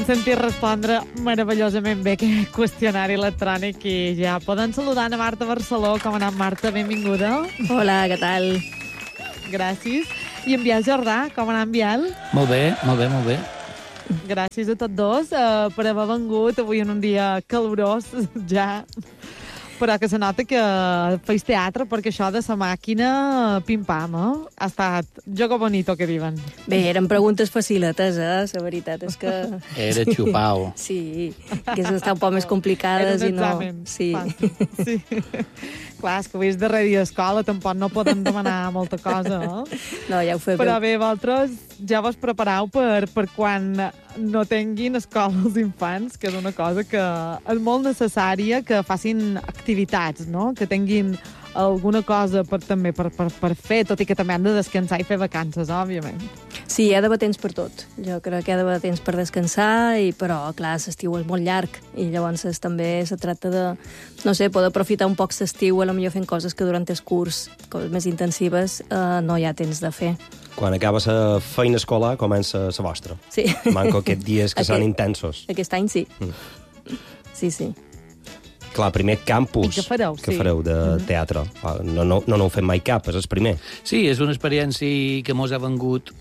Sentir respondre meravellosament bé aquest qüestionari electrònic i ja poden saludar a Marta Barceló. Com ha anat, Marta? Benvinguda. Hola, què tal? Gràcies. I en Biel Jordà, com ha anat, en Biel? Molt bé, molt bé, molt bé. Gràcies a tots dos per haver vengut avui en un dia calorós ja, però que se nota que feis teatre, perquè això de sa màquina pim-pam, ha estat jogo bonito, que diuen. Bé, eren preguntes faciletes, la veritat és que... Era xupau. Sí, que estan un poc més complicades i no... Sí. Sí. Clar, és que avui és de radioescola, tampoc no podem demanar molta cosa, No, ja ho fem. Però bé, vosaltres ja vos prepareu per quan no tinguin escola els infants, que és una cosa que és molt necessària, que facin activitats, no? Que tinguin alguna cosa també per fer, tot i que també han de descansar i fer vacances, òbviament. Sí, hi ha d'haver temps per tot. Jo crec que hi ha d'haver temps per descansar, però, clar, l'estiu és molt llarg i llavors també se tracta de, no sé, poder aprofitar un poc l'estiu, potser fent coses que durant el curs, coses més intensives, no hi ha temps de fer. Quan acaba la feina escolar, comença la vostra. Sí. Manco aquests dies que són intensos. Aquest any sí. Sí, sí. Clar, primer campus que fareu de teatre. No ho fem mai cap, és el primer. Sí, és una experiència que mos ha vengut...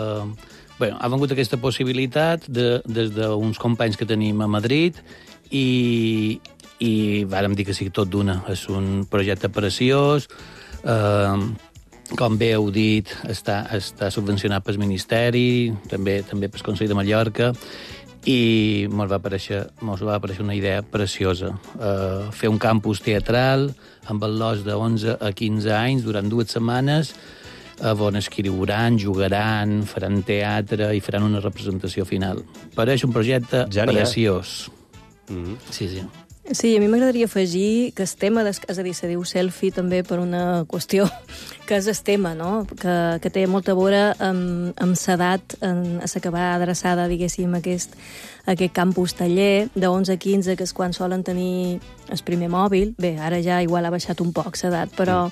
ha vengut aquesta possibilitat des d'uns companys que tenim a Madrid i vàrem dir que sigui tot d'una. És un projecte preciós, com bé heu dit, està subvencionat pel Ministeri, també pel Consell de Mallorca, i mos va aparèixer una idea preciosa. Fer un campus teatral amb el·lors de 11 a 15 anys durant 2 setmanes, on escriuran, jugaran, faran teatre i faran una representació final. Pareix un projecte preciós. Sí, sí. Sí, a mi m'agradaria afegir que el tema, és a dir, se diu selfie també per una qüestió, que és el tema, no? Que té molta a veure amb l'edat a la que va adreçada, diguéssim, aquest campus taller de 11 a 15, que és quan solen tenir el primer mòbil. Bé, ara ja igual ha baixat un poc l'edat, però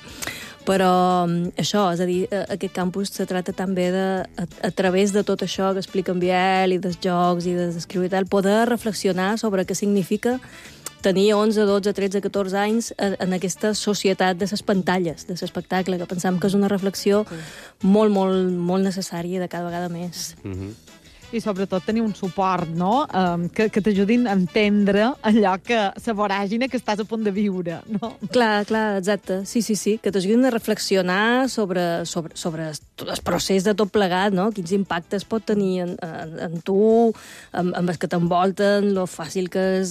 això, és a dir, aquest campus se trata també de, a través de tot això que explica en Biel i dels jocs i d'escriure i tal, poder reflexionar sobre què significa tenir 11, 12, 13, 14 anys en aquesta societat de les pantalles, de l'espectacle, que pensam que és una reflexió molt, molt, molt necessària de cada vegada més. I sobretot tenir un suport, no? Que t'ajudin a entendre allò que la voràgina que estàs a punt de viure, no? Clar, exacte. Sí, que t'ajudin a reflexionar sobre tot el procés de tot plegat, no? Quins impactes pot tenir en tu, amb els que t'envolten, lo fàcil que és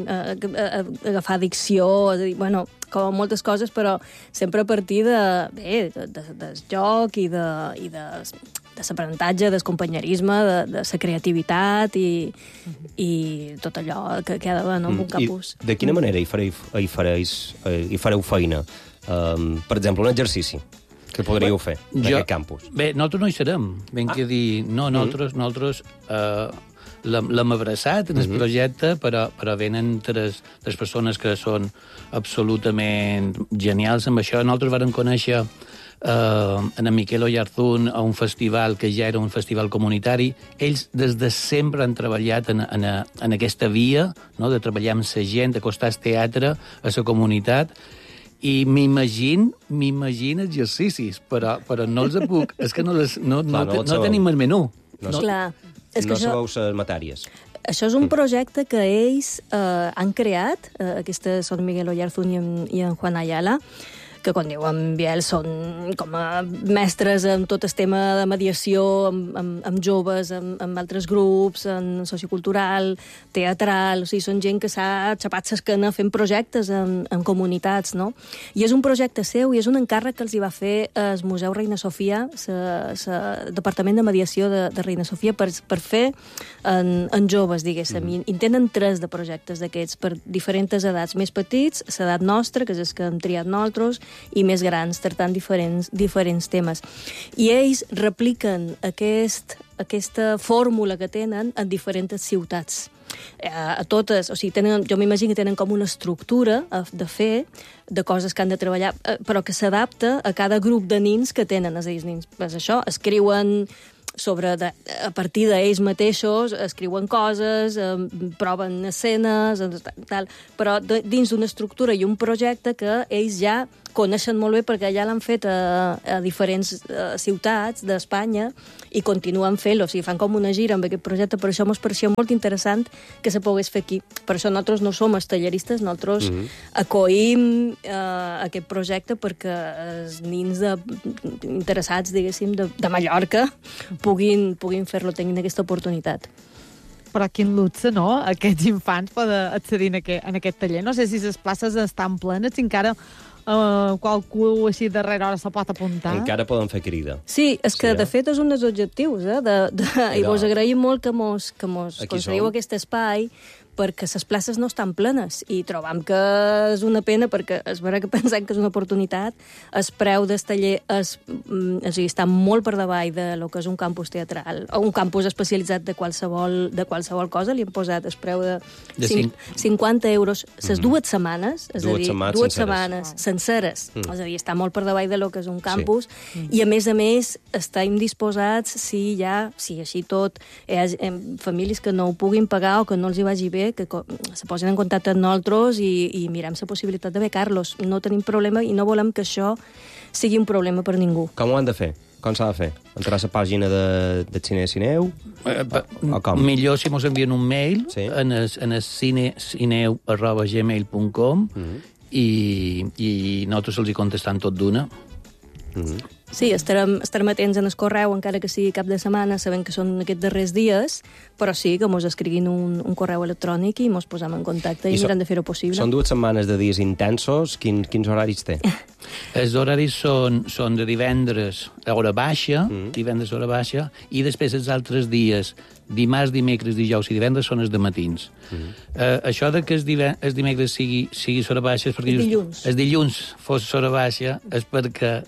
agafar addicció, és a dir, bueno, com moltes coses, però sempre a partir del joc i de l'aprenentatge, del companyerisme, de la creativitat i tot allò que ha d'haver, no?, en un campus. I de quina manera hi fareu feina? Per exemple, un exercici que podríeu fer d'aquest campus. Bé, nosaltres no hi serem. Ben que dir... No, nosaltres l'hem abraçat en el projecte, però venen tres persones que són absolutament genials amb això. Nosaltres vàrem conèixer en Miquel Oyarzún a un festival que ja era un festival comunitari. Ells des de sempre han treballat en aquesta via, no?, de treballar amb la gent, d'acostar el teatre a la comunitat, i m'imagino exercicis, però no els puc... És que no tenim el menú. Clar. No sabeu les matèries. Això és un projecte que ells han creat, aquestes són Miguel Oyarzún i en Juan Ayala, que quan diu en Biel són com a mestres en tot el tema de mediació amb joves, amb altres grups, en sociocultural, teatral, o sigui, són gent que s'ha xapat l'esquena fent projectes en comunitats, no? I és un projecte seu i és un encàrrec que els hi va fer el Museu Reina Sofia, el Departament de Mediació de Reina Sofia, per fer en joves, diguéssim. I tenen 3 de projectes d'aquests per diferents edats, més petits, l'edat nostra, que és el que hem triat nosaltres, i més grans, tractant diferents temes. I ells repliquen aquesta fórmula que tenen en diferents ciutats. A totes, o sigui, jo m'imagino que tenen com una estructura de fer, de coses que han de treballar, però que s'adapta a cada grup de nins que tenen. És a dir, els nins, això, escriuen a partir d'ells mateixos escriuen coses, proven escenes, tal, però dins d'una estructura i un projecte que ells ja coneixen molt bé perquè ja l'han fet a diferents ciutats d'Espanya i continuen fent-lo, o sigui, fan com una gira amb aquest projecte, per això ens pareixia molt interessant que se pogués fer aquí. Per això nosaltres no som els talleristes, nosaltres acoïm aquest projecte perquè els nins interessats, diguéssim, de Mallorca puguin fer-lo, tinguin aquesta oportunitat. Però quin luxe, no?, aquests infants poden accedir en aquest taller. No sé si les places estan plenes, si encara qualcú així darrere hora se pot apuntar. Encara poden fer crida. Sí, és que de fet és un dels objectius, i vos agraïm molt que mos concediu aquest espai, perquè les places no estan plenes i trobam que és una pena perquè és vera que pensem que és una oportunitat. El preu del taller està molt per davall de lo que és un campus teatral o un campus especialitzat de qualsevol cosa. Li hem posat el preu de 50 euros les 2 setmanes, és a dir, 2 setmanes senceres. És a dir, està molt per davall de lo que és un campus i a més estem disposats, si així tot hi ha famílies que no ho puguin pagar o que no els hi vagi bé, que se posin en contacte amb nosaltres i mirem la possibilitat de becar-los. No tenim problema i no volem que això sigui un problema per ningú. Com ho han de fer? Com s'ha de fer? Entrar a la pàgina de Cine Cineu? O com? Millor si mos envien un mail en el cinecineu@gmail.com i nosaltres els hi contestam tot d'una. Sí, estarem atents en el correu, encara que sigui cap de setmana, sabent que són aquests darrers dies, però sí que mos escriguin un correu electrònic i mos posem en contacte i mirem de fer-ho possible. Són 2 setmanes de dies intensos. Quins horaris té? Els horaris són de divendres a hora baixa, divendres a hora baixa, i després els altres dies, dimarts, dimecres, dijous i divendres, són els de matins. Això de que els dimecres sigui hora baixa és perquè els dilluns fos hora baixa és perquè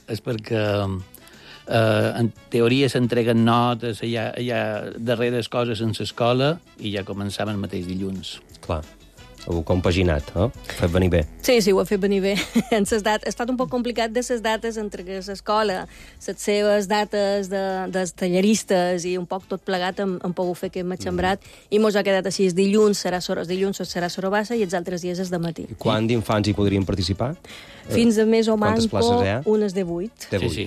en teoria s'entreguen notes, hi ha darreres coses en l'escola i ja començam el mateix dilluns. Clar. Ho compaginat, no? Ho he fet venir bé. Sí, ho he fet venir bé. Ha estat un poc complicat de les dates entre l'escola, les seves dates dels talleristes i un poc tot plegat hem pogut fer aquest matxembrat i mos ha quedat així. Els dilluns serà sora baixa i els altres dies és de matí. I quant d'infants hi podrien participar? Fins a més o manco unes de 8. Sí.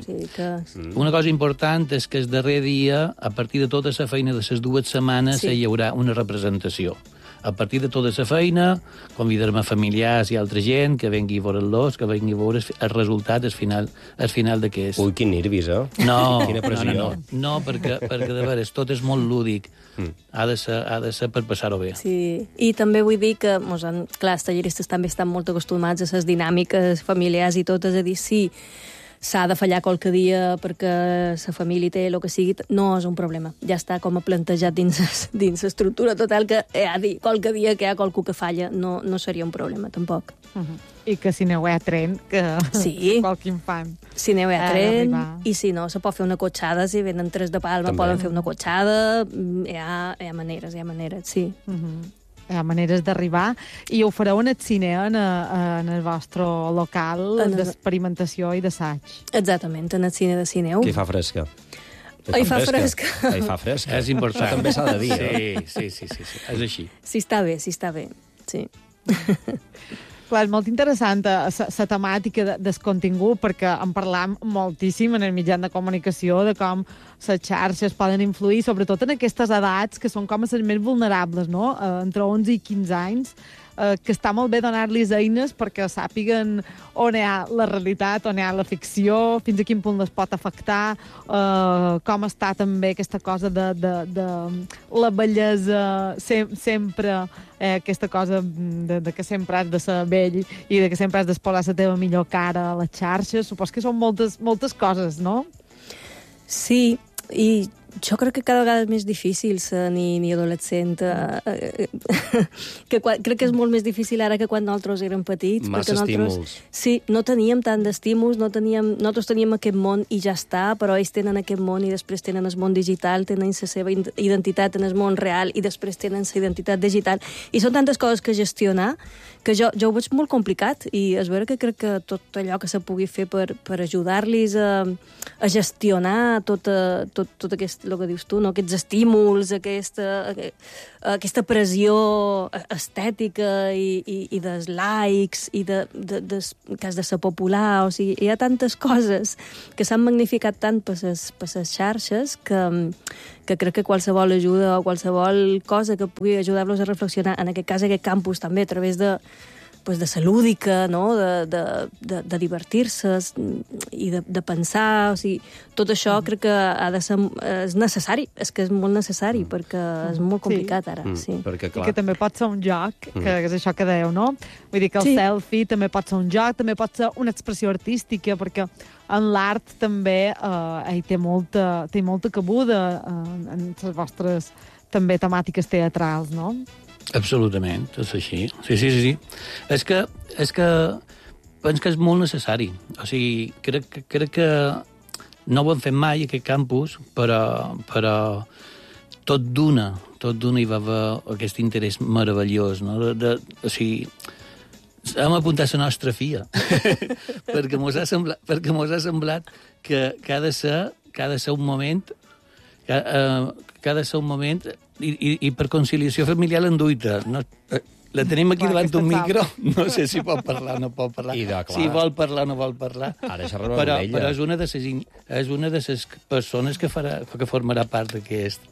Una cosa important és que el darrer dia, a partir de tota la feina de les 2 setmanes, hi haurà una representació. A partir de tota la feina, convidarem a familiars i altra gent que vengui a veure-los, que vengui a veure el resultat, el final d'aquest. Ui, quin nervis, eh? Quina pressió. No, perquè de veres, tot és molt lúdic. Ha de ser per passar-ho bé. Sí, i també vull dir que, clar, els talleristes també estan molt acostumats a les dinàmiques familiars i tot, és a dir, sí, s'ha de fallar qualque dia perquè la família té el que sigui, no és un problema. Ja està com a plantejat dins l'estructura total que qualque dia que hi ha qualcú que falla no seria un problema, tampoc. I que si aneu a tren, que qualque infant. Si aneu a tren, i si no, se pot fer una cotxada, si venen 3 de Palma, poden fer una cotxada, hi ha maneres, sí. Hi ha maneres d'arribar, i ho fareu en el cine, en el vostre local d'experimentació i d'assaig. Exactament, en el cine de Cineu. Que hi fa fresca. Hi fa fresca. És important. També s'ha de dir. Sí, és així. Sí, està bé, sí. Clar, és molt interessant la temàtica del contingut, perquè en parlam moltíssim en el mitjà de comunicació de com les xarxes poden influir, sobretot en aquestes edats que són com les més vulnerables, no? Entre 11 i 15 anys, que està molt bé donar-los eines perquè sàpiguen on hi ha la realitat, on hi ha la ficció, fins a quin punt les pot afectar, com està també aquesta cosa de la bellesa sempre, aquesta cosa de que sempre has de ser vell i de que sempre has d'exposar la teva millor cara a les xarxes. Supos que són moltes coses, no? Sí, i jo crec que cada vegada és més difícil ser ni adolescent. Crec que és molt més difícil ara que quan nosaltres érem petits. Massa estímuls. Sí, no teníem tant d'estímuls, nosaltres teníem aquest món i ja està, però ells tenen aquest món i després tenen el món digital, tenen la seva identitat en el món real i després tenen la identitat digital. I són tantes coses que gestionar que jo ho veig molt complicat i és vera que crec que tot allò que se pugui fer per ajudar-los a gestionar tot aquest el que dius tu, no? Aquests estímuls, aquesta pressió estètica i dels likes i que has de ser popular. O sigui, hi ha tantes coses que s'han magnificat tant per les xarxes que crec que qualsevol ajuda o qualsevol cosa que pugui ajudar-los a reflexionar, en aquest cas aquest campus també, a través de ser lúdica, no? de divertir-se i de pensar. O sigui, tot això crec que ha de ser... És necessari, és que és molt necessari, perquè és molt complicat ara. Sí. Perquè, clar... I que també pot ser un joc, que és això que dèieu, no? Vull dir que el selfie també pot ser un joc, també pot ser una expressió artística, perquè en l'art també té molta cabuda en les vostres també temàtiques teatrals, no? Absolutament, és així. Sí. És que penso que és molt necessari. O sigui, crec que no ho hem fet mai, aquest campus, però tot d'una hi va haver aquest interès meravellós, no? O sigui, hem apuntat la nostra filla, perquè mos ha semblat que ha de ser un moment i per conciliació familiar l'enduita. No, la tenim aquí davant d'un micro, no sé si pot parlar o no pot parlar, si vol parlar o no vol parlar, però és una de les persones que formarà part d'aquest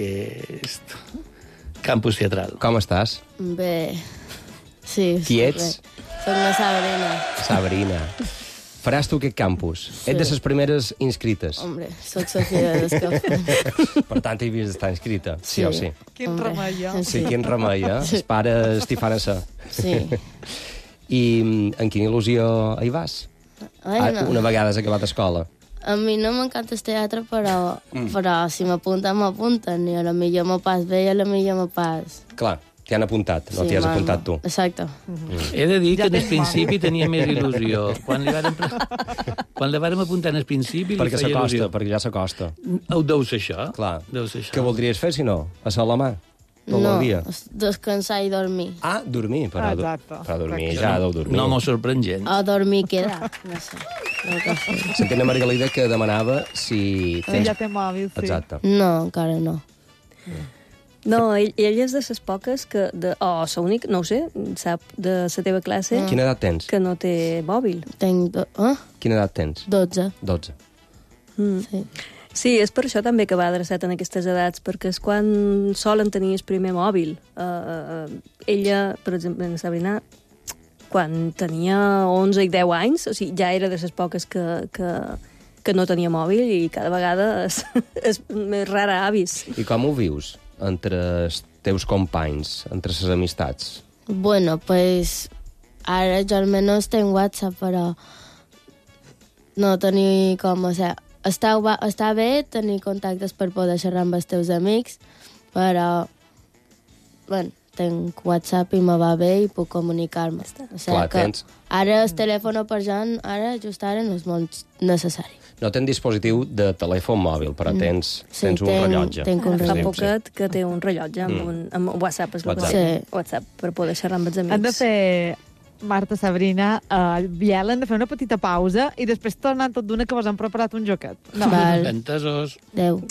campus teatral. Com estàs? Bé, sí. Qui ets? Soc la Sabrina. Sabrina. Faràs tu aquest campus. Sí. Ets de les primeres inscrites. Hombre, soc la filla d'Escafant. Per tant, hi havies d'estar inscrita, sí o sí. Quin remei, Sí, quin remei, El pare Estifanassa. Sí. I en quina il·lusió hi vas? Una vegada has acabat escola. A mi no m'encanta el teatre, però si m'apunten, i a la millor me pas bé i a la millor me pas... Clar. T'hi han apuntat, no t'hi has apuntat tu. Exacte. He de dir que en el principi tenia més il·lusió. Quan li vàrem apuntar en el principi li feia il·lusió. Perquè ja s'acosta. Deu ser això. Clar. Què voldries fer, si no? Assar la mà? Tot el dia? Descansar i dormir. Dormir. Però dormir ja deu dormir. No m'ho sorprèn gens. O dormir queda. No sé. Sentim a Margalida que demanava si tens... Ja té mòbil, sí. Exacte. No, encara no. No, ell és de les poques que... l'únic, no ho sé, sap, de la teva classe... Quina edat tens? Que no té mòbil. Tenc... Quina edat tens? 12. 12. Sí. Sí, és per això també que va adreçat en aquestes edats, perquè és quan solen tenir el primer mòbil. Ella, per exemple, en Sabrina, quan tenia 11 i 10 anys, o sigui, ja era de les poques que no tenia mòbil i cada vegada és més rara avis. I com ho vius entre els teus companys, entre les amistats? Bueno, pues ara jo almenys tenc WhatsApp, però no tenir com... O sigui, està bé tenir contactes per poder xerrar amb els teus amics, però, bueno, tenc WhatsApp i me va bé i puc comunicar-me. O sigui, clar, que ara el telèfon per gent, just ara no és molt necessari. No tens dispositiu de telèfon mòbil, però tens un rellotge. Tenc un rellotge. Fa poquet que té un rellotge amb WhatsApp, WhatsApp, per poder xerrar amb els amics. Han de fer, Marta, Sabrina, Biel, han de fer una petita pausa i després tornant tot d'una que vos han preparat un joquet. Val. Entesos. Adéu.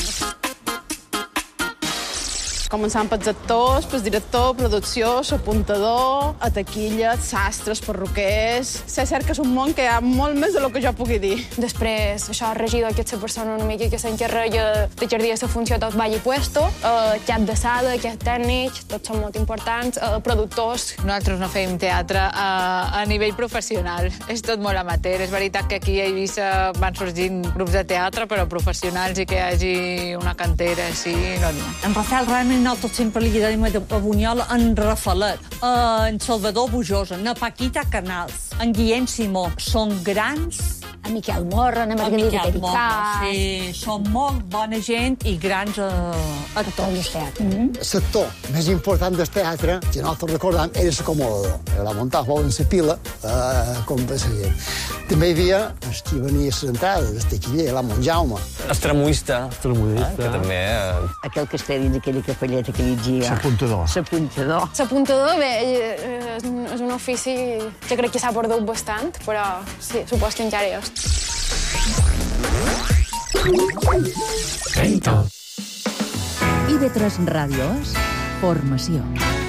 Començant pels actors, pel director, producció, l'apuntador, a taquilla, sastres, perruquers... Sé cert que és un món que hi ha molt més de lo que jo pugui dir. Després, això, el regidor, que és la persona una mica que s'encarrega de jardir la funció tot ball i puesto, cap de sala, cap tècnic, tots són molt importants, productors... Nosaltres no fem teatre a nivell professional, és tot molt amateur. És veritat que aquí a Eivissa van sorgint grups de teatre, però professionals i que hi hagi una cantera així, no n'hi ha. En Rafael realment nosaltres sempre li dèiem a Bunyola, en Rafalet, en Salvador Bujosa, en Paquita Canals, en Guillem Simó. Són grans... A Miquel Morra, a Margalida Pericàs... Sí, són molt bona gent i grans actors. El sector més important del teatre, que nosaltres recordam, era l'acomodador. La muntava en la pila, com va ser. També hi havia els que venia a les entrades, el taquiller, la Montjaume. El tramoista. Que també... Aquell que està dins d'aquella capelleta que llegia. L'apuntador. L'apuntador, bé, és un ofici que crec que s'ha perdut bastant, però sí, supos que encara hi és. IB3 Ràdio és formació.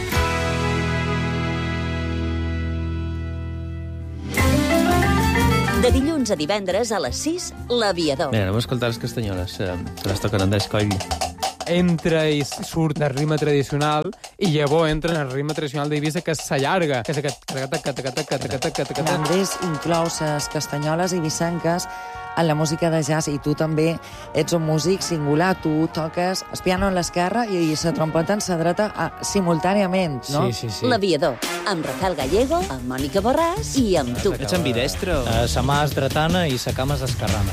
De dilluns a divendres a les 6, L'Aviador. Bé, anem a escoltar les castanyoles, que les toquen Andrés Coll. Entra i surt el ritme tradicional i llavors entra en el ritme tradicional d'Eivissa, que s'allarga, que és aquest... Andrés inclou les castanyoles eivissenques en la música de jazz, i tu també ets un músic singular. Tu toques el piano a l'esquerra i la trompeta en la dreta simultàniament, no? Sí. L'Aviador, amb Rafael Gallego, amb Mònica Borràs i amb tu. Ets ambidestre? Sa mà és dretana i sa cama és esquerrana.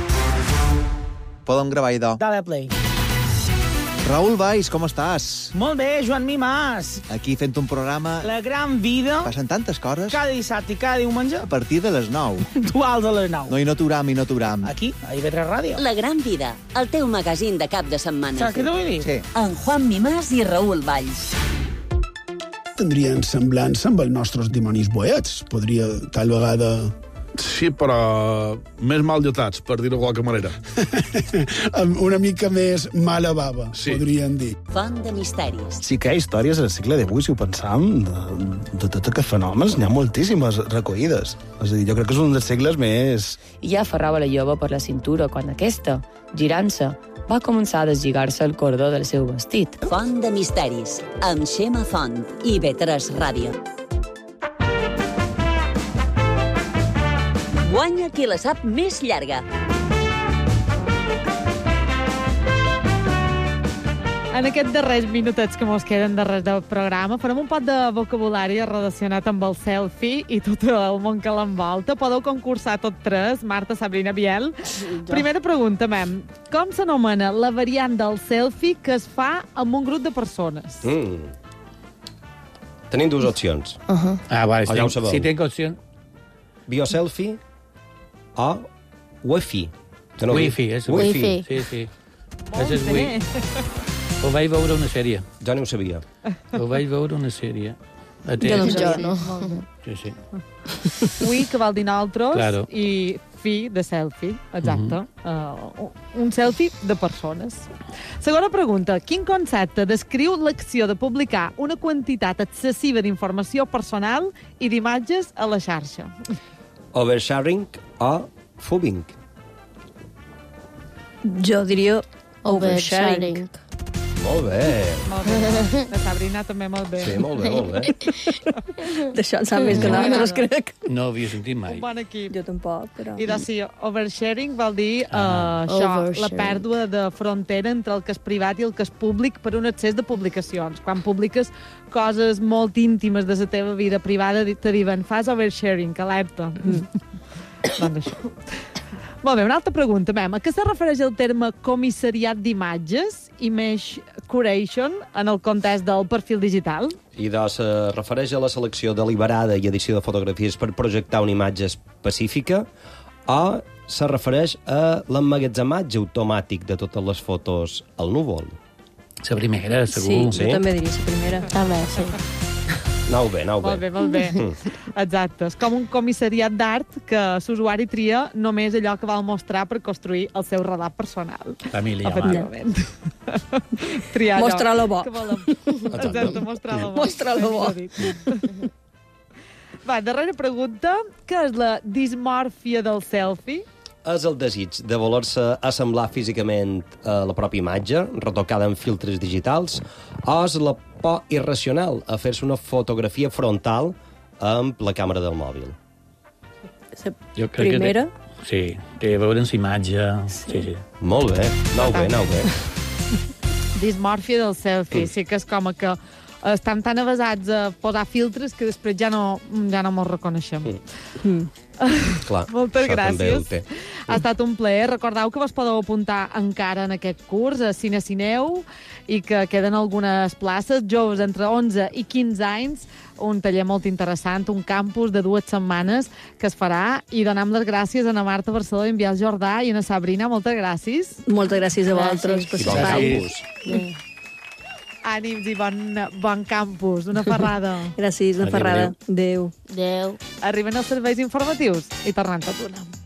Podem gravar idò. Dale play. Raül Valls, com estàs? Molt bé, Joan Mimàs. Aquí fent un programa... La gran vida. Passen tantes coses. Cada dissabte i cada diumenge. A partir de les 9. Duals a les 9. No, i no t'uram. Aquí, a IB3 Ràdio. La gran vida, el teu magazín de cap de setmana. Saps què t'ho vull dir? Sí. En Juan Mimàs i Raül Valls. Tindrien semblança amb els nostres dimonis boets. Podria, tal vegada... Sí, però més mal dotats, per dir-ho de qualque manera. Una mica més mala bava, sí. Podríem dir. Font de misteris. Sí que hi ha històries al segle XVIII, si ho pensam, de tots aquests fenòmens, n'hi ha moltíssimes recollides. És a dir, jo crec que és un dels segles més... I ja aferrava la jove per la cintura quan aquesta, girant-se, va començar a deslligar-se el cordó del seu vestit. Font de misteris, amb Xema Font, IB3 Ràdio. Guanya qui la sap més llarga. En aquests darrers minutets que mos queden darrere del programa farem un pot de vocabulari relacionat amb el selfie i tot el món que l'envolta. Podeu concursar tot tres, Marta, Sabrina, Biel. Primera pregunta, mem. Com s'anomena la variant del selfie que es fa amb un grup de persones? Tenim dues opcions. Vale, ja ho sabeu. Si tinc opció... Bioselfie o Wi-Fi. Wi-Fi, és Wi-Fi. Sí. És Wi-Fi. Ho vaig veure una sèrie. Jo no ho sabia. Ho vaig veure una sèrie. Jo no sabia. No. Sí. Wi, que vol dir nosaltres, claro. I fi de selfie, exacte. Un selfie de persones. Segona pregunta. Quin concepte descriu l'acció de publicar una quantitat excessiva d'informació personal i d'imatges a la xarxa? Oversharing o fubbing? Jo diria oversharing. Molt bé. La Sabrina també molt bé. Sí, molt bé. D'això en sap més que nosaltres, crec. No havia sentit mai. Un bon equip. Jo tampoc, però... I doncs sí, oversharing vol dir això, la pèrdua de frontera entre el que és privat i el que és públic per un excés de publicacions. Quan publiques coses molt íntimes de la teva vida privada, te diuen, fas oversharing, alerta. Doncs això. Molt bé, una altra pregunta, mem. A què se refereix el terme comissariat d'imatges, image curation, en el context del perfil digital? I doncs se refereix a la selecció deliberada i edició de fotografies per projectar una imatge específica, o se refereix a l'emmagatzematge automàtic de totes les fotos al núvol? La primera, segur. Sí, jo també diria la primera. També, sí. Anau bé. Molt bé. Exacte. És com un comissariat d'art que l'usuari tria només allò que vol mostrar per construir el seu relat personal. Família, efectivament. Triar mostrar-lo bo. Exacte, mostrar-lo bo. Mostrar-lo bo. Va, darrera pregunta. Què és la dismòrfia del selfie? És el desig de voler-se assemblar físicament a la pròpia imatge, retocada amb filtres digitals, o és la por irracional a fer-se una fotografia frontal amb la càmera del mòbil? La primera? Sí, té a veure amb la imatge. Sí. Molt bé, anau bé. Dismòrfia del selfie, sí que és com que estan tan avasats a posar filtres que després ja no mos reconeixem. Clar, moltes gràcies. Ha estat un plaer. Recordeu que vos podeu apuntar encara en aquest curs a Cinecineu i que queden algunes places. Joves entre 11 i 15 anys, un taller molt interessant, un campus de 2 setmanes que es farà, i donem les gràcies a na Marta Barceló i en Biel Jordà i a na Sabrina. Moltes gràcies. Moltes gràcies a vosaltres per l'espai. Ànims i bon campus. Una ferrada. Gràcies, una ferrada. Adéu. Adéu. Arriben els serveis informatius i tornem tot una.